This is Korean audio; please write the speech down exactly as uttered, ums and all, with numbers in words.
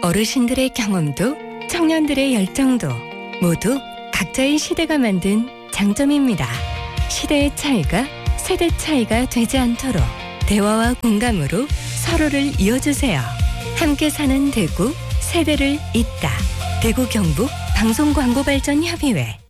어르신들의 경험도 청년들의 열정도 모두 각자의 시대가 만든 장점입니다. 시대의 차이가 세대 차이가 되지 않도록 대화와 공감으로 서로를 이어주세요. 함께 사는 대구, 세대를 잇다. 대구 경북 방송광고발전협의회